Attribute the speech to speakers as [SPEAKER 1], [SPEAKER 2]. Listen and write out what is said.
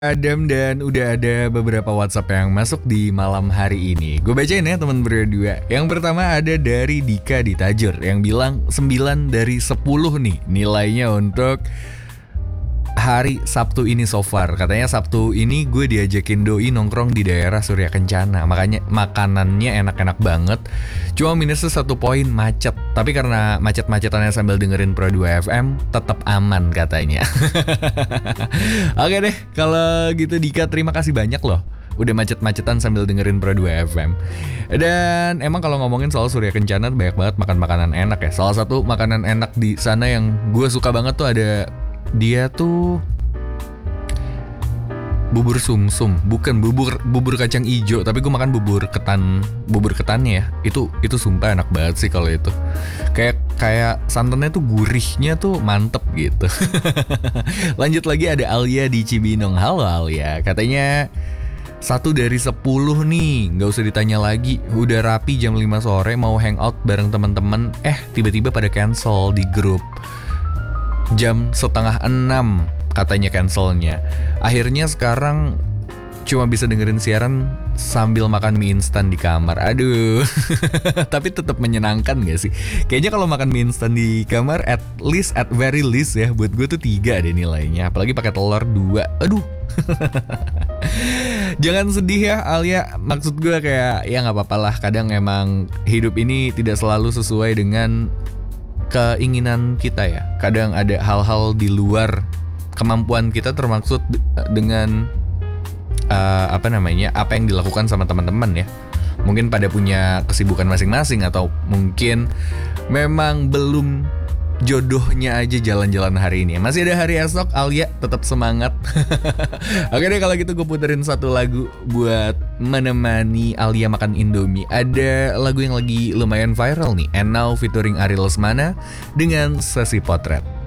[SPEAKER 1] Adam dan udah ada beberapa WhatsApp yang masuk di malam hari ini. Gue bacain ya teman berdua. Yang pertama ada dari Dika di Tajur yang bilang 9 dari 10 nih nilainya untuk hari Sabtu ini so far. Katanya Sabtu ini gue diajakin doi nongkrong di daerah Surya Kencana. Makanya makanannya enak-enak banget. Cuma minusnya 1 poin macet. Tapi karena macet-macetannya sambil dengerin Pro 2 FM tetap aman katanya. Oke deh, kalau gitu Dika terima kasih banyak loh udah macet-macetan sambil dengerin Pro 2 FM. Dan emang kalau ngomongin soal Surya Kencana banyak banget makan makanan enak ya. Salah satu makanan enak di sana yang gue suka banget tuh ada, dia tuh bubur sumsum, bukan bubur kacang ijo, tapi gue makan bubur ketannya ya. Itu sumpah enak banget sih kalau itu. Kayak santannya tuh gurihnya tuh mantep gitu. Lanjut lagi ada Alia di Cibinong. Halo Alia, katanya 1 dari 10 nih, nggak usah ditanya lagi. Udah rapi jam 5 sore mau hangout bareng teman-teman, tiba-tiba pada cancel di grup. Jam 5:30 katanya cancelnya. Akhirnya sekarang cuma bisa dengerin siaran sambil makan mie instan di kamar. Aduh. Tapi tetap menyenangkan gak sih? Kayaknya kalau makan mie instan di kamar at very least ya, buat gue tuh 3 deh nilainya. Apalagi pakai telur 2. Aduh. Jangan sedih ya Alia. Maksud gue kayak ya gak apa-apa lah. Kadang emang hidup ini tidak selalu sesuai dengan keinginan kita ya. Kadang ada hal-hal di luar kemampuan kita, termaksud dengan apa yang dilakukan sama teman-teman ya. Mungkin pada punya kesibukan masing-masing, atau mungkin memang belum jodohnya aja jalan-jalan hari ini. Masih ada hari esok, Alia tetap semangat. Oke deh kalau gitu gue puterin 1 lagu buat menemani Alia makan Indomie. Ada lagu yang lagi lumayan viral nih, And Now featuring Ari Lesmana dengan Sesi Potret.